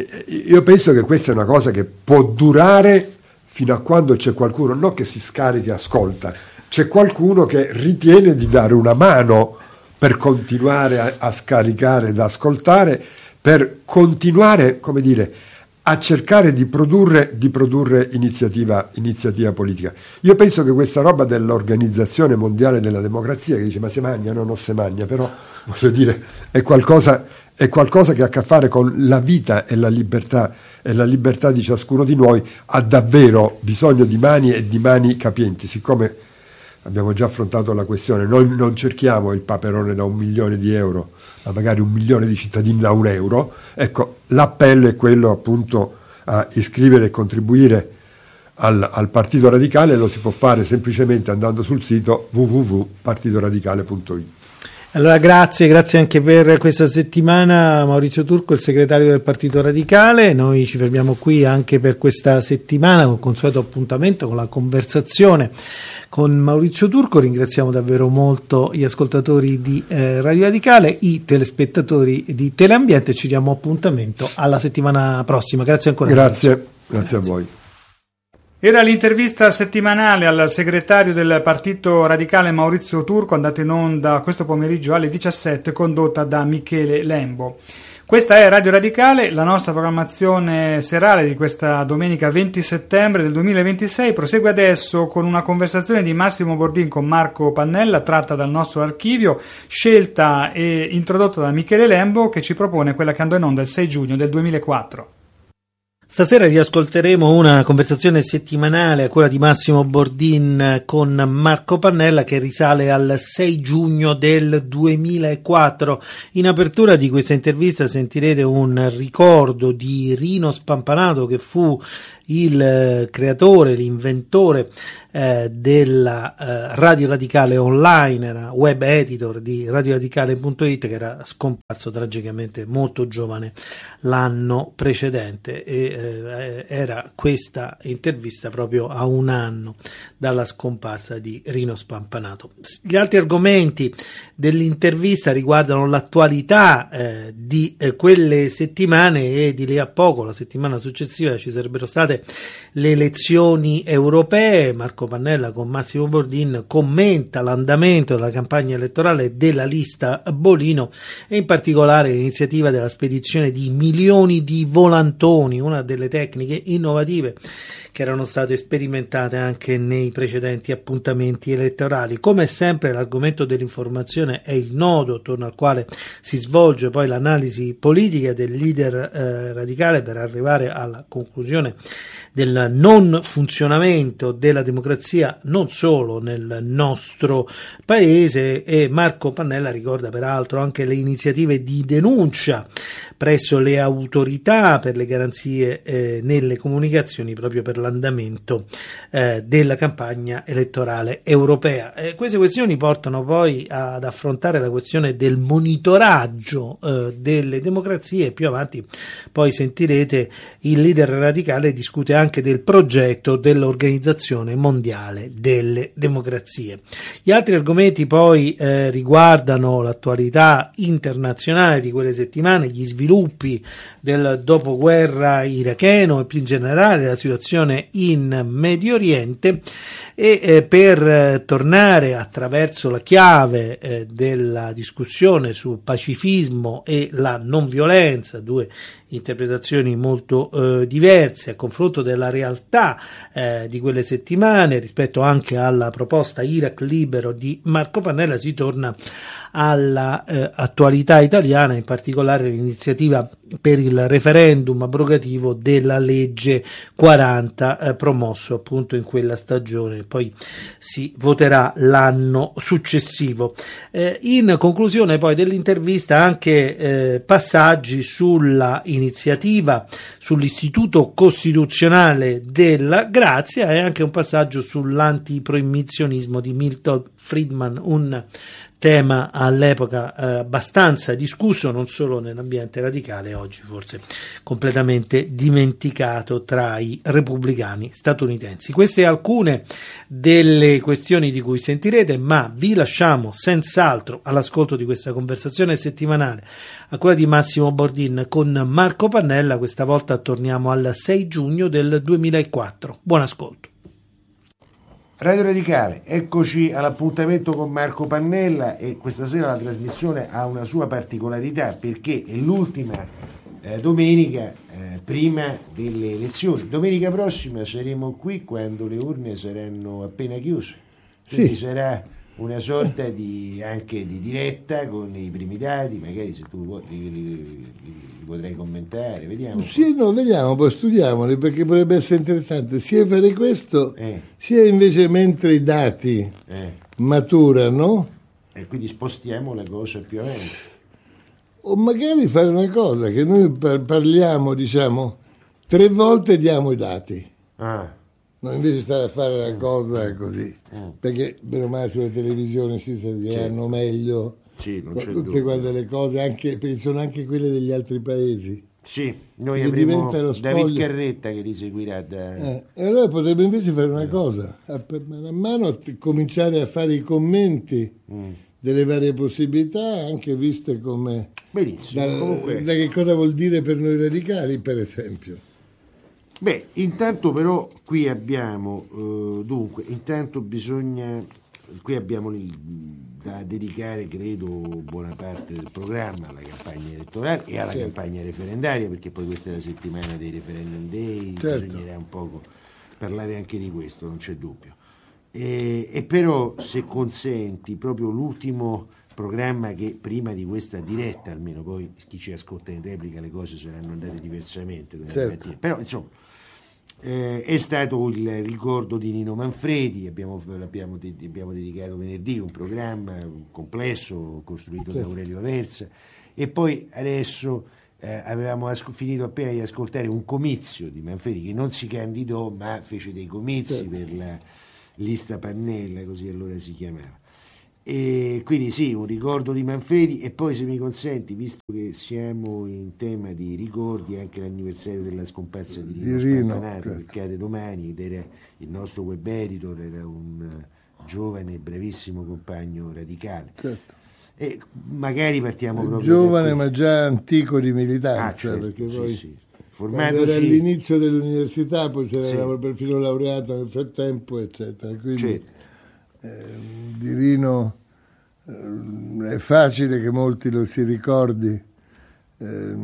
io penso che questa è una cosa che può durare fino a quando c'è qualcuno, non che si scarica e ascolta, c'è qualcuno che ritiene di dare una mano per continuare a, a scaricare ed ascoltare, per continuare, come dire, a cercare di produrre, di produrre iniziativa, iniziativa politica. Io penso che questa roba dell'Organizzazione Mondiale della Democrazia, che dice ma se magna, no, non se magna, però voglio dire, è qualcosa, è qualcosa che ha a che fare con la vita e la libertà, e la libertà di ciascuno di noi, ha davvero bisogno di mani e di mani capienti. Siccome abbiamo già affrontato la questione, noi non cerchiamo il Paperone da un milione di euro, ma magari un milione di cittadini da un euro. Ecco, l'appello è quello appunto a iscrivere e contribuire al, al Partito Radicale. Lo si può fare semplicemente andando sul sito w w w punto partito radicale punto i t. Allora grazie, grazie anche per questa settimana Maurizio Turco, il segretario del Partito Radicale. Noi ci fermiamo qui anche per questa settimana con il consueto appuntamento con la conversazione con Maurizio Turco. Ringraziamo davvero molto gli ascoltatori di eh, Radio Radicale, i telespettatori di Teleambiente. Ci diamo appuntamento alla settimana prossima. Grazie ancora. Grazie, grazie, grazie a voi. Era l'intervista settimanale al segretario del Partito Radicale Maurizio Turco, andata in onda questo pomeriggio alle diciassette, condotta da Michele Lembo. Questa è Radio Radicale, la nostra programmazione serale di questa domenica venti settembre del duemilaventisei prosegue adesso con una conversazione di Massimo Bordin con Marco Pannella, tratta dal nostro archivio, scelta e introdotta da Michele Lembo, che ci propone quella che andò in onda il sei giugno del duemilaquattro. Stasera riascolteremo una conversazione settimanale a cura di Massimo Bordin con Marco Pannella, che risale al sei giugno del duemilaquattro. In apertura di questa intervista sentirete un ricordo di Rino Spampanato, che fu il creatore, l'inventore eh, della eh, Radio Radicale Online, era web editor di radioradicale punto it, che era scomparso tragicamente molto giovane l'anno precedente, e eh, era questa intervista proprio a un anno dalla scomparsa di Rino Spampanato. Gli altri argomenti dell'intervista riguardano l'attualità eh, di eh, quelle settimane, e di lì a poco, la settimana successiva, ci sarebbero state le elezioni europee. Marco Pannella con Massimo Bordin commenta l'andamento della campagna elettorale della lista Bolino, e in particolare l'iniziativa della spedizione di milioni di volantoni, una delle tecniche innovative che erano state sperimentate anche nei precedenti appuntamenti elettorali. Come sempre l'argomento dell'informazione è il nodo attorno al quale si svolge poi l'analisi politica del leader eh, radicale, per arrivare alla conclusione del non funzionamento della democrazia non solo nel nostro paese. E Marco Pannella ricorda peraltro anche le iniziative di denuncia presso le autorità per le garanzie eh, nelle comunicazioni, proprio per l'andamento eh, della campagna elettorale europea. Eh, queste questioni portano poi ad affrontare la questione del monitoraggio eh, delle democrazie. Più avanti poi sentirete il leader radicale discute anche del progetto dell'Organizzazione Mondiale delle Democrazie. Gli altri argomenti poi eh, riguardano l'attualità internazionale di quelle settimane, gli sviluppi del dopoguerra iracheno e più in generale la situazione in Medio Oriente, e eh, per eh, tornare attraverso la chiave eh, della discussione su pacifismo e la non violenza, due interpretazioni molto eh, diverse a confronto della realtà eh, di quelle settimane, rispetto anche alla proposta Iraq libero di Marco Pannella, si torna alla eh, attualità italiana, in particolare l'iniziativa per il referendum abrogativo della legge quaranta eh, promosso appunto in quella stagione. Poi si voterà l'anno successivo. Eh, in conclusione poi dell'intervista anche eh, passaggi sulla iniziativa sull'istituto costituzionale della grazia, e anche un passaggio sull'antiproibizionismo di Milton Friedman, un tema all'epoca eh, abbastanza discusso non solo nell'ambiente radicale, oggi forse completamente dimenticato tra i repubblicani statunitensi. Queste alcune delle questioni di cui sentirete, ma vi lasciamo senz'altro all'ascolto di questa conversazione settimanale a quella di Massimo Bordin con Marco Pannella. Questa volta torniamo al sei giugno del duemilaquattro. Buon ascolto. Radio Radicale, eccoci all'appuntamento con Marco Pannella, e questa sera la trasmissione ha una sua particolarità, perché è l'ultima eh, domenica eh, prima delle elezioni. Domenica prossima saremo qui quando le urne saranno appena chiuse, quindi sì, sarà una sorta di anche di diretta con i primi dati, magari se tu li, li, li, li potrai commentare, vediamo. Sì, no, vediamo, poi studiamoli, perché potrebbe essere interessante sia fare questo, eh. sia invece mentre i dati eh. maturano. E quindi spostiamo la cosa più avanti. O magari fare una cosa, che noi parliamo, diciamo, tre volte diamo i dati. Ah. No, invece stare a fare la cosa così, mm. perché meno male sulle televisioni si serviranno certo. meglio sì, non con c'è tutte dubbio. quante le cose, anche, perché sono anche quelle degli altri paesi. Sì, noi che avremo David Carretta che li seguirà da... Eh, e allora potrebbe invece fare una cosa, a mano a mano cominciare a fare i commenti mm. delle varie possibilità, anche viste come... Benissimo, da, comunque... da che cosa vuol dire per noi radicali, per esempio. Beh, intanto però qui abbiamo, eh, dunque, intanto bisogna, qui abbiamo da dedicare, credo, buona parte del programma alla campagna elettorale e alla certo. campagna referendaria, perché poi questa è la settimana dei referendum day, certo. bisognerà un poco parlare anche di questo, non c'è dubbio. E, e però, se consenti, proprio l'ultimo programma che prima di questa diretta, almeno poi chi ci ascolta in replica le cose saranno andate diversamente, certo. Però insomma eh, è stato il ricordo di Nino Manfredi, abbiamo, abbiamo, abbiamo dedicato venerdì un programma complesso costruito certo. da Aurelio Aversa, e poi adesso eh, avevamo as- finito appena di ascoltare un comizio di Manfredi che non si candidò ma fece dei comizi certo. per la lista Pannella, così allora si chiamava. E quindi sì, un ricordo di Manfredi, e poi se mi consenti, visto che siamo in tema di ricordi, anche l'anniversario della scomparsa di Rino Spampanato, certo. che cade domani, ed era il nostro web editor, era un giovane e bravissimo compagno radicale. Certo. E magari partiamo proprio giovane da ma già antico di militanza, ah, certo, perché sì, poi sì. Formatosi... era all'inizio dell'università, poi si era sì. perfino laureato nel frattempo, eccetera. Quindi certo. eh, di Rino eh, è facile che molti lo si ricordi eh,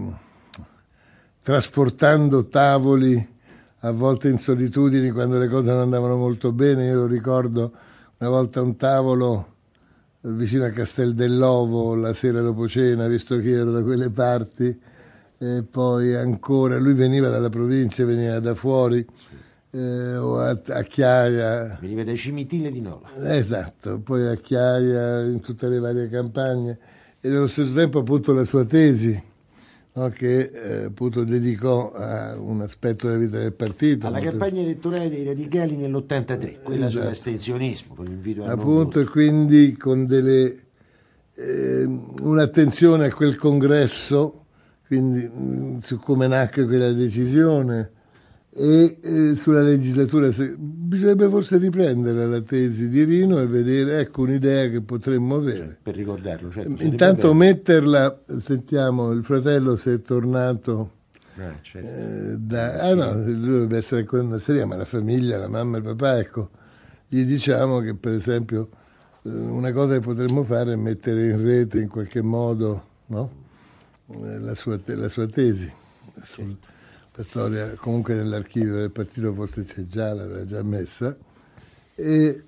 trasportando tavoli a volte in solitudini quando le cose non andavano molto bene. Io lo ricordo una volta un tavolo vicino a Castel dell'Ovo la sera dopo cena, visto che io ero da quelle parti, e poi ancora lui veniva dalla provincia, veniva da fuori, eh, o a, a Chiaia, veniva dai Cimitile di Nola, esatto, poi a Chiaia, in tutte le varie campagne, e nello stesso tempo appunto la sua tesi, no, che eh, appunto dedicò a un aspetto della vita del partito, alla campagna elettorale dei radicali nell'ottantatré, quella esatto. sull'astensionismo, con l'invito al appunto, e quindi con delle eh, un'attenzione a quel congresso, quindi mh, su come nacque quella decisione, e eh, sulla legislatura. Se, bisognerebbe forse riprendere la tesi di Rino e vedere, ecco, un'idea che potremmo avere. Cioè, per ricordarlo. Cioè, intanto metterla, sentiamo, il fratello se è tornato ah, certo. eh, da... Ah no, lui dovrebbe essere ancora in una serie, ma la famiglia, la mamma e il papà, ecco, gli diciamo che per esempio eh, una cosa che potremmo fare è mettere in rete in qualche modo, no? La sua, te- la sua tesi sulla storia, comunque nell'archivio del partito forse c'è già, l'aveva già messa, e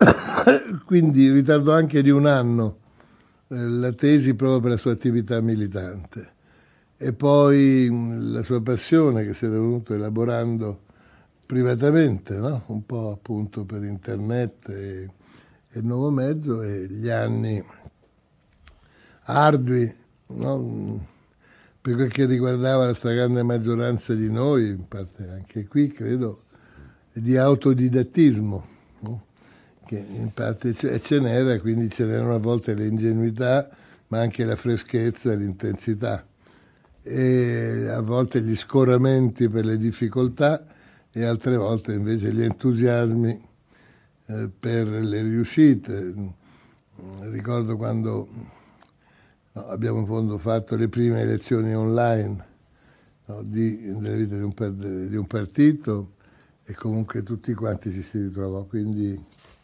quindi ritardo anche di un anno eh, la tesi proprio per la sua attività militante, e poi mh, la sua passione che si è venuto elaborando privatamente, no? Un po' appunto per internet e, e il nuovo mezzo, e gli anni ardui, no? Per quel che riguardava la stragrande maggioranza di noi, in parte anche qui credo, di autodidattismo, no? Che in parte ce, ce n'era, quindi ce n'erano a volte le ingenuità, ma anche la freschezza e l'intensità, e a volte gli scorramenti per le difficoltà, e altre volte invece gli entusiasmi eh, per le riuscite. Ricordo quando no, abbiamo in fondo fatto le prime elezioni online, no, di, della vita di un, di un partito, e comunque tutti quanti ci si ritrovò. Quindi,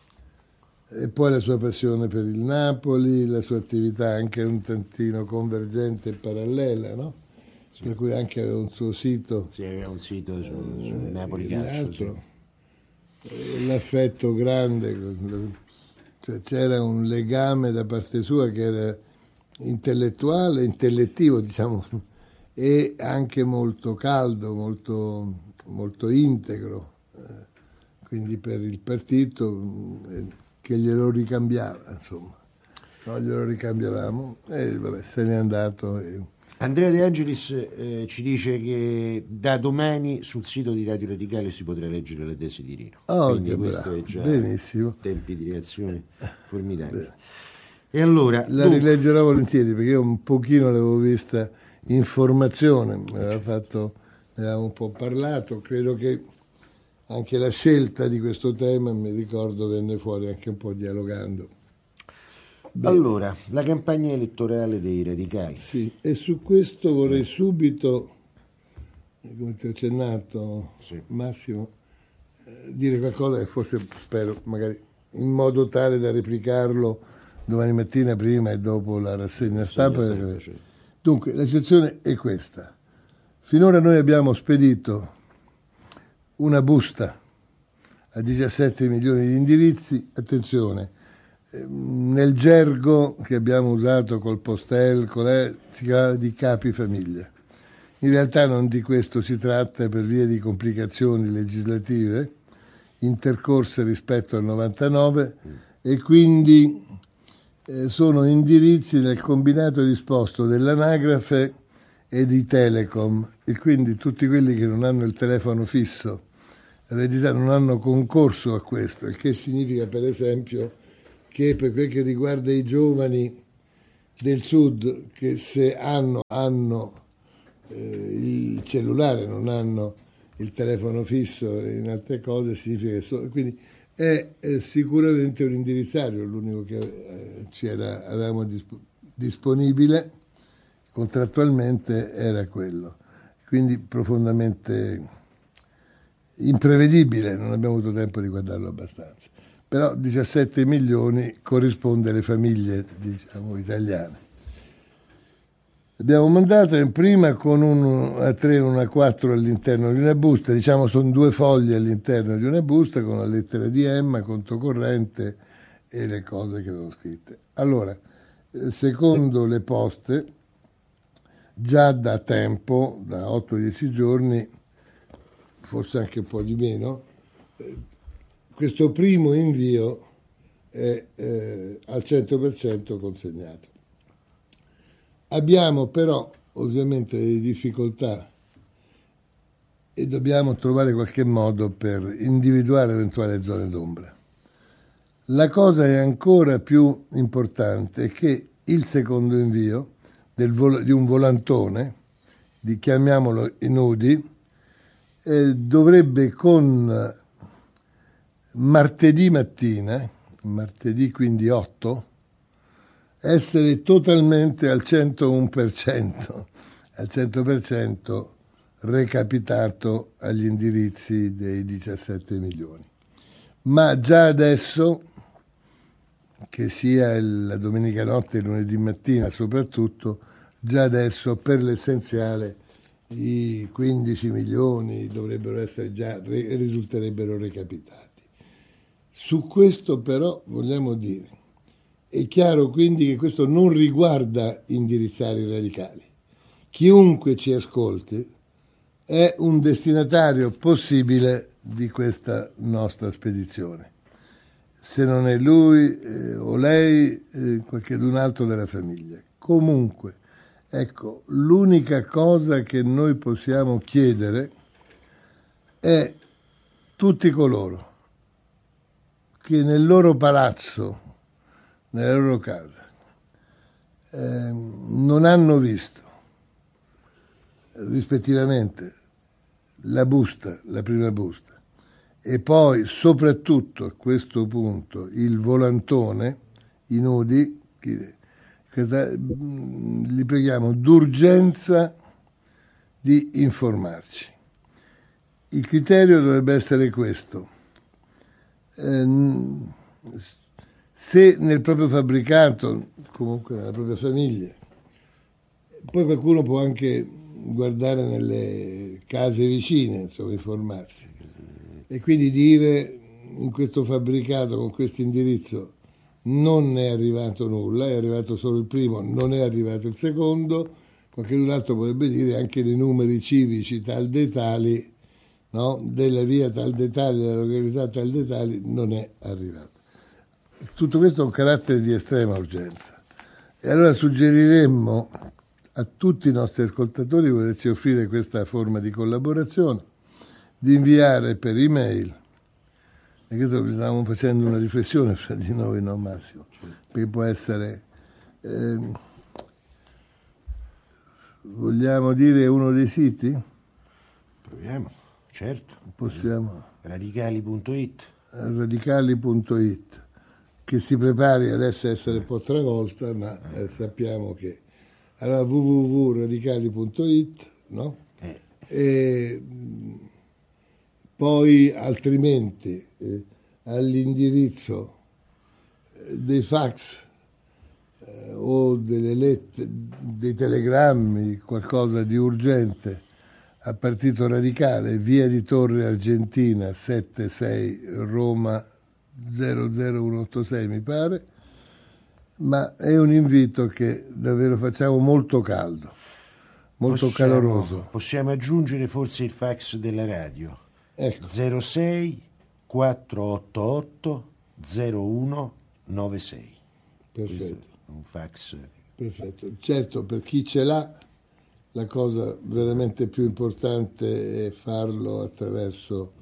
e poi la sua passione per il Napoli, la sua attività anche un tantino convergente e parallela, no? Sì. Per cui anche aveva un suo sito. Sì, aveva un sito su, su eh, Napoli Calcio. Sì. L'affetto grande, cioè c'era un legame da parte sua che era intellettuale, intellettivo, diciamo, e anche molto caldo, molto, molto integro, eh, quindi per il partito eh, che glielo ricambiava, insomma, no, glielo ricambiavamo, e vabbè, se n'è andato. E... Andrea De Angelis eh, ci dice che da domani sul sito di Radio Radicale si potrà leggere la tesi di Rino. Oh, quindi questo bravo. È già benissimo, tempi di reazione formidabili. E allora la dunque... rileggerò volentieri, perché io un pochino l'avevo vista in formazione, mi aveva fatto, ne avevamo un po' parlato, credo che anche la scelta di questo tema, mi ricordo, venne fuori anche un po' dialogando. Bene. Allora, la campagna elettorale dei radicali. Sì, e su questo vorrei subito, come ti ho accennato, sì. Massimo, eh, dire qualcosa che forse spero magari in modo tale da replicarlo domani mattina prima e dopo la rassegna stampa. Sì, stampa sì. Dunque, la situazione è questa. Finora noi abbiamo spedito una busta a diciassette milioni di indirizzi, attenzione, nel gergo che abbiamo usato col Postel, con le, si chiama di capifamiglia. In realtà non di questo si tratta per via di complicazioni legislative intercorse rispetto al novantanove e quindi eh, sono indirizzi del combinato disposto dell'anagrafe e di Telecom, e quindi tutti quelli che non hanno il telefono fisso in realtà non hanno concorso a questo, il che significa per esempio che per quel che riguarda i giovani del sud che se hanno, hanno eh, il cellulare, non hanno il telefono fisso e in altre cose, significa che so, quindi è, è sicuramente un indirizzario, l'unico che eh, c'era, avevamo disp- disponibile contrattualmente era quello, quindi profondamente imprevedibile, non abbiamo avuto tempo di guardarlo abbastanza. Però diciassette milioni corrisponde alle famiglie, diciamo, italiane. Abbiamo mandato prima con un A tre e un A quattro all'interno di una busta, diciamo sono due foglie all'interno di una busta con la lettera di Emma, conto corrente e le cose che avevo scritte. Allora, secondo le poste, già da tempo, da otto dieci giorni, forse anche un po' di meno, questo primo invio è eh, al cento per cento consegnato. Abbiamo però ovviamente delle difficoltà e dobbiamo trovare qualche modo per individuare eventuali zone d'ombra. La cosa è ancora più importante che il secondo invio del vol- di un volantone, di, chiamiamolo i nudi, eh, dovrebbe con martedì mattina, martedì quindi otto, essere totalmente al centouno per cento, al cento per cento recapitato agli indirizzi dei diciassette milioni. Ma già adesso, che sia la domenica notte e lunedì mattina soprattutto, già adesso per l'essenziale i quindici milioni dovrebbero essere già, risulterebbero recapitati. Su questo però vogliamo dire, è chiaro quindi che questo non riguarda indirizzare i radicali. Chiunque ci ascolti è un destinatario possibile di questa nostra spedizione. Se non è lui eh, o lei, eh, qualcun altro della famiglia. Comunque, ecco, l'unica cosa che noi possiamo chiedere è tutti coloro che nel loro palazzo, nella loro casa, eh, non hanno visto rispettivamente la busta, la prima busta, e poi soprattutto a questo punto il volantone, i nudi, questa, li preghiamo d'urgenza di informarci. Il criterio dovrebbe essere questo. Eh, se nel proprio fabbricato, comunque nella propria famiglia, poi qualcuno può anche guardare nelle case vicine, insomma, informarsi, e quindi dire in questo fabbricato con questo indirizzo non è arrivato nulla, è arrivato solo il primo, non è arrivato il secondo, qualcun altro potrebbe dire anche dei numeri civici tal dei tali, no? Della via tal dei tali, della località tal dei tali, non è arrivato. Tutto questo ha un carattere di estrema urgenza. E allora suggeriremmo a tutti i nostri ascoltatori, volerci offrire questa forma di collaborazione, di inviare per email, e questo stavamo facendo una riflessione fra di noi, no Massimo, perché può essere, eh, vogliamo dire uno dei siti? Proviamo, certo. Possiamo. Radicali punto it. Radicali punto it, che si prepari adesso a essere un po' travolta, ma eh, sappiamo che allora w w w punto radicali punto it, no? Eh. E poi altrimenti eh, all'indirizzo dei fax eh, o delle lettere, dei telegrammi, qualcosa di urgente a Partito Radicale, via di Torre Argentina settantasei Roma zero zero uno otto sei mi pare, ma è un invito che davvero facciamo molto caldo, molto possiamo, caloroso. Possiamo aggiungere forse il fax della radio, ecco. zero sei quattrocentottantotto zero uno novantasei. Perfetto. Un fax. Perfetto. Certo, per chi ce l'ha, la cosa veramente più importante è farlo attraverso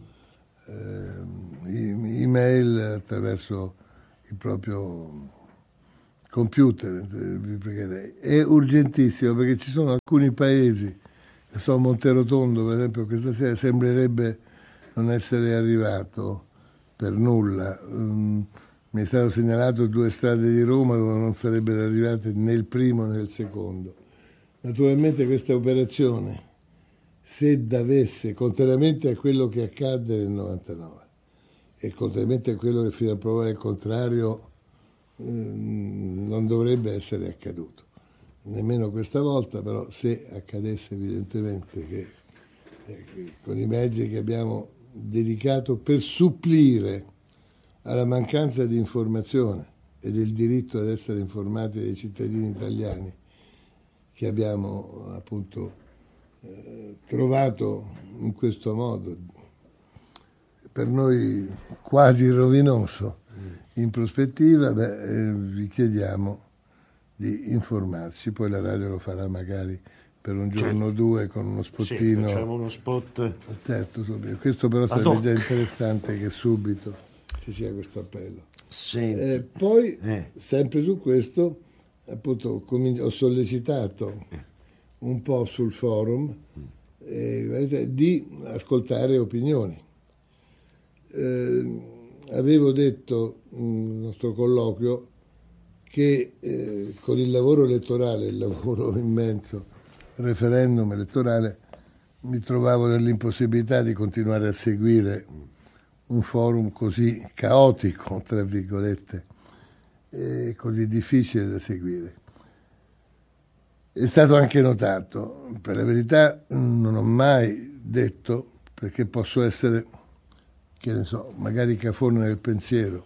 eh, email, attraverso il proprio computer, vi pregherei. È urgentissimo perché ci sono alcuni paesi, non so, Monterotondo per esempio questa sera sembrerebbe non essere arrivato per nulla. Um, mi è stato segnalato due strade di Roma dove non sarebbero arrivate né il primo né il secondo. Naturalmente questa operazione, se davesse, contrariamente a quello che accadde nel novantanove e contrariamente a quello che fino a provare il contrario ehm, non dovrebbe essere accaduto, nemmeno questa volta, però se accadesse evidentemente che, eh, che con i mezzi che abbiamo dedicato per supplire alla mancanza di informazione e del diritto ad essere informati dei cittadini italiani che abbiamo appunto eh, trovato in questo modo per noi quasi rovinoso in prospettiva, beh, eh, vi chiediamo di informarci, poi la radio lo farà magari per un giorno o certo. due con uno spottino. Sì, facciamo uno spot. Certo, questo però sarebbe già interessante che subito ci sia questo appello. Eh, poi, eh. sempre su questo, appunto, ho sollecitato un po' sul forum eh, di ascoltare opinioni. Eh, avevo detto nel nostro colloquio che eh, con il lavoro elettorale, il lavoro immenso, referendum elettorale, mi trovavo nell'impossibilità di continuare a seguire un forum così caotico, tra virgolette, e così difficile da seguire. È stato anche notato, per la verità non ho mai detto, perché posso essere, che ne so, magari cafone nel pensiero,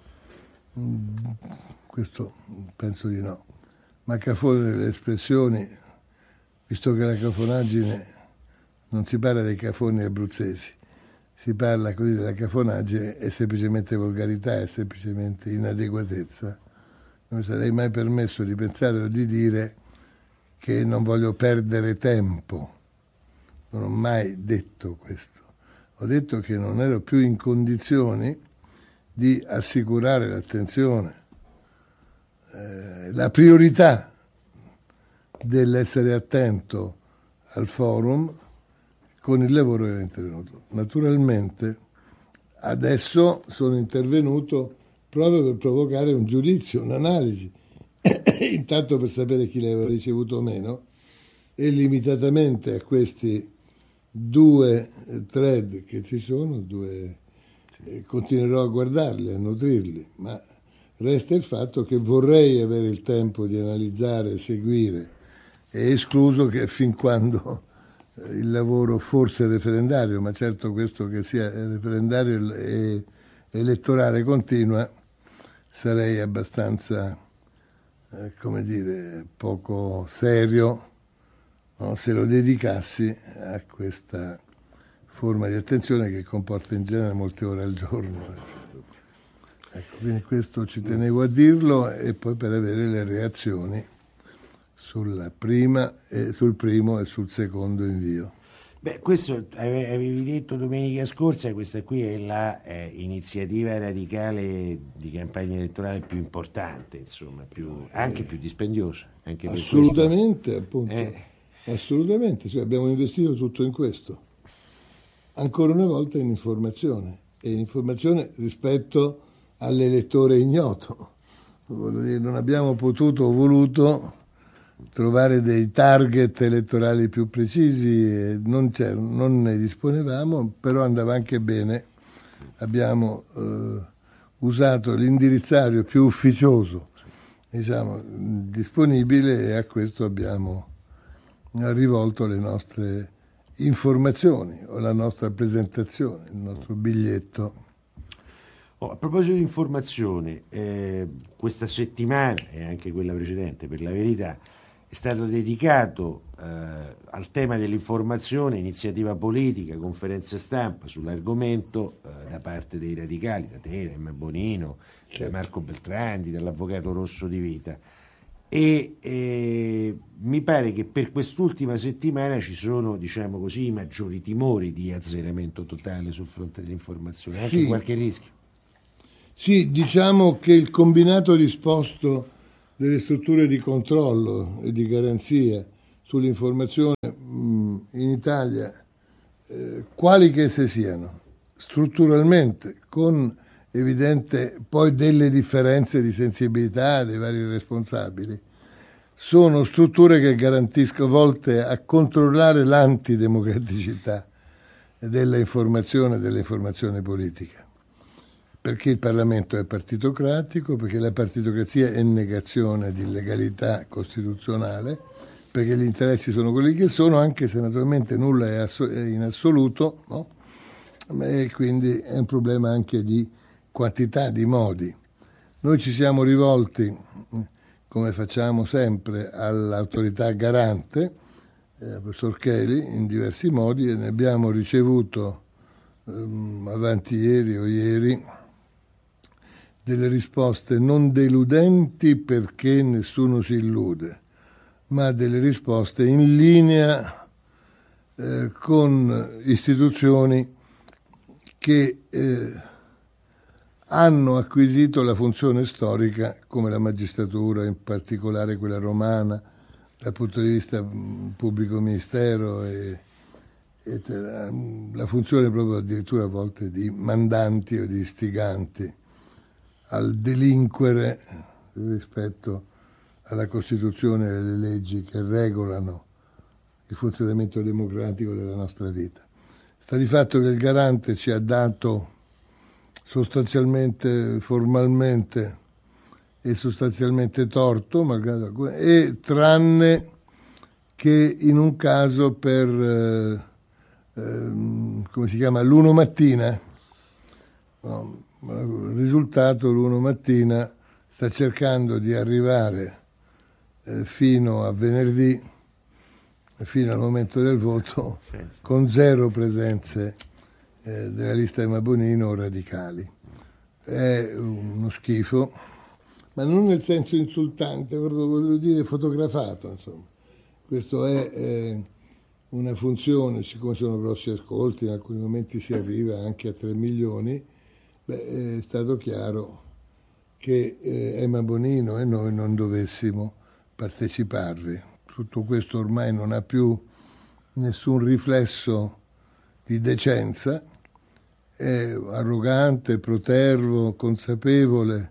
questo penso di no, ma cafone nelle espressioni, visto che la cafonaggine non si parla dei cafoni abruzzesi, si parla così della cafonaggine, è semplicemente volgarità, è semplicemente inadeguatezza. Non mi sarei mai permesso di pensare o di dire che non voglio perdere tempo. Non ho mai detto questo. Ho detto che non ero più in condizioni di assicurare l'attenzione, eh, la priorità dell'essere attento al forum con il lavoro che era intervenuto. Naturalmente adesso sono intervenuto proprio per provocare un giudizio, un'analisi, intanto per sapere chi l'aveva ricevuto o meno, e limitatamente a questi due thread che ci sono, due, eh, continuerò a guardarli, a nutrirli, ma resta il fatto che vorrei avere il tempo di analizzare, seguire, e escluso che fin quando il lavoro forse referendario, ma certo questo che sia referendario e elettorale continua, sarei abbastanza, eh, come dire, poco serio, no? Se lo dedicassi a questa forma di attenzione che comporta in genere molte ore al giorno. Ecco, quindi questo ci tenevo a dirlo, e poi per avere le reazioni sulla prima e sul primo e sul secondo invio. Beh, questo avevi detto domenica scorsa, questa qui è la eh, iniziativa radicale di campagna elettorale più importante, insomma, più, anche più dispendiosa. Anche per assolutamente, questo. appunto. Eh. Assolutamente, cioè abbiamo investito tutto in questo. Ancora una volta in informazione, e in informazione rispetto all'elettore ignoto. Voglio dire, non abbiamo potuto o voluto trovare dei target elettorali più precisi, e non, non ne disponevamo, però andava anche bene. Abbiamo eh, usato l'indirizzario più ufficioso, diciamo, disponibile, e a questo abbiamo rivolto le nostre informazioni o la nostra presentazione, il nostro biglietto. Oh, a proposito di informazione, eh, questa settimana e anche quella precedente, per la verità, è stato dedicato eh, al tema dell'informazione, iniziativa politica, conferenze stampa sull'argomento eh, da parte dei radicali, da te, da Emma Bonino, certo, da Marco Beltrandi, dall'avvocato Rosso di Vita. E eh, mi pare che per quest'ultima settimana ci sono, diciamo così, i maggiori timori di azzeramento totale sul fronte dell'informazione, anche sì. qualche rischio. Sì, diciamo che il combinato disposto delle strutture di controllo e di garanzia sull'informazione mh, in Italia, eh, quali che esse siano, strutturalmente, con evidente poi delle differenze di sensibilità dei vari responsabili, sono strutture che garantiscono volte a controllare l'antidemocraticità della informazione e dell'informazione politica. Perché il Parlamento è partitocratico, perché la partitocrazia è negazione di legalità costituzionale, perché gli interessi sono quelli che sono, anche se naturalmente nulla è, asso- è in assoluto, no? E quindi è un problema anche di quantità, di modi. Noi ci siamo rivolti, come facciamo sempre, all'autorità garante, eh, al professor Cheli, in diversi modi, e ne abbiamo ricevuto ehm, avanti ieri o ieri delle risposte non deludenti, perché nessuno si illude, ma delle risposte in linea eh, con istituzioni che eh, hanno acquisito la funzione storica, come la magistratura, in particolare quella romana, dal punto di vista pubblico ministero, e, e la funzione proprio addirittura a volte di mandanti o di istiganti al delinquere rispetto alla Costituzione e alle leggi che regolano il funzionamento democratico della nostra vita. Sta di fatto che il garante ci ha dato sostanzialmente, formalmente e sostanzialmente torto, malgrado, e tranne che in un caso per, eh, eh, come si chiama, l'uno mattina, no, il risultato l'uno mattina sta cercando di arrivare eh, fino a venerdì, fino al momento del voto, sì, sì, con zero presenze eh, della lista Emma Bonino o radicali. È uno schifo, ma non nel senso insultante, proprio voglio dire fotografato, insomma. Questo è eh, una funzione, siccome sono grossi ascolti, in alcuni momenti si arriva anche a tre milioni, beh, è stato chiaro che eh, Emma Bonino e noi non dovessimo parteciparvi. Tutto questo ormai non ha più nessun riflesso di decenza, è arrogante, protervo, consapevole.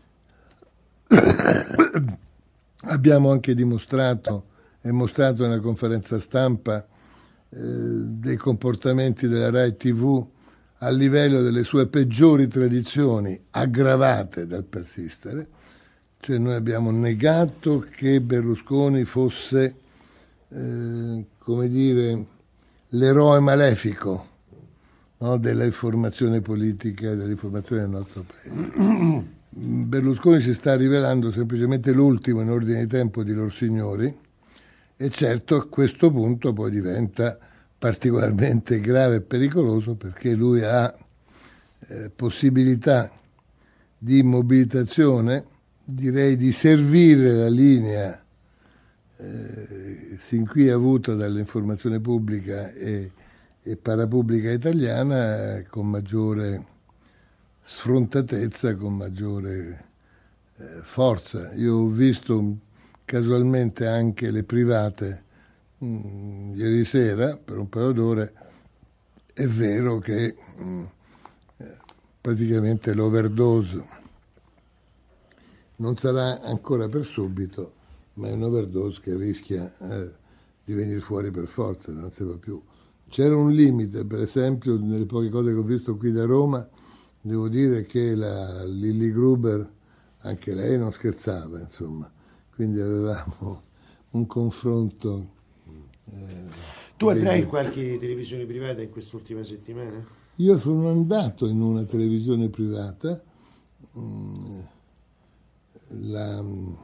Abbiamo anche dimostrato e mostrato nella conferenza stampa eh, dei comportamenti della Rai tivù a livello delle sue peggiori tradizioni, aggravate dal persistere. Cioè noi abbiamo negato che Berlusconi fosse, eh, come dire, l'eroe malefico, no, dell'informazione politica e dell'informazione del nostro paese. Berlusconi si sta rivelando semplicemente l'ultimo in ordine di tempo di lorsignori, e certo a questo punto poi diventa particolarmente grave e pericoloso, perché lui ha eh, possibilità di mobilitazione, direi di servire la linea eh, sin qui avuta dall'informazione pubblica e, e parapubblica italiana, eh, con maggiore sfrontatezza, con maggiore eh, forza. Io ho visto casualmente anche le private mh, ieri sera per un paio d'ore. È vero che mh, praticamente l'overdose non sarà ancora per subito, ma è un'overdose che rischia eh, di venire fuori per forza, non si va più. C'era un limite, per esempio, nelle poche cose che ho visto qui da Roma, devo dire che la Lilli Gruber, anche lei non scherzava, insomma, quindi avevamo un confronto. Eh, tu andrai in qualche televisione privata in quest'ultima settimana? Io sono andato in una televisione privata, mh, la, mh,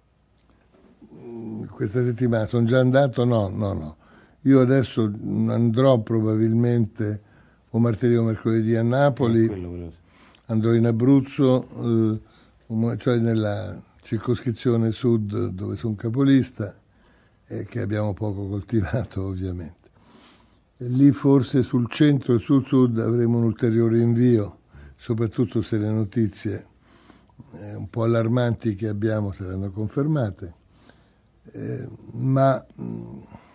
questa settimana, sono già andato? No, no, no. Io adesso andrò probabilmente o martedì o mercoledì a Napoli, eh, andrò in Abruzzo, eh, cioè nella circoscrizione sud dove sono capolista e che abbiamo poco coltivato ovviamente. E lì forse sul centro e sul sud avremo un ulteriore invio, soprattutto se le notizie eh, un po' allarmanti che abbiamo saranno confermate, eh, ma mh,